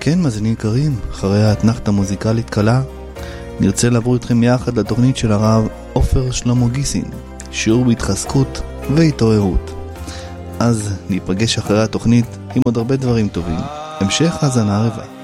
כן, מאזינים יקרים, אחרי האתנחתה מוזיקלית קלה, נרצה לעבור איתכם יחד לתוכנית של הרב עופר שלמה גיסין, שיעור בהתחזקות והתעוררות. אז ניפגש אחרי התוכנית עם עוד הרבה דברים טובים. המשך האזנה ערבה.